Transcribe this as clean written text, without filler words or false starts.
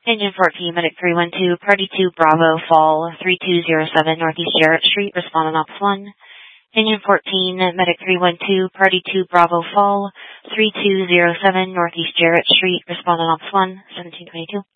Engine 14, Medic 312, Party 2, Bravo, Fall, 3207 Northeast Jarrett Street, respond on Ops 1. Engine 14, Medic 312, Party 2, Bravo, Fall, 3207 Northeast Jarrett Street, respond on Ops 1, 1722.